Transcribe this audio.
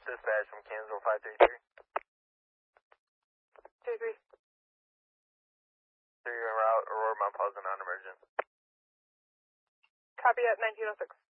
Dispatch from Kansville 533. 2-3. So you're en route, Aurora Mount Pleasant, non-emergent. Copy at 1906.